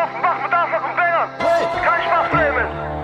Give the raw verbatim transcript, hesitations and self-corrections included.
auf, mach mit Anfang und Banger. Kein Spaß, Flamen.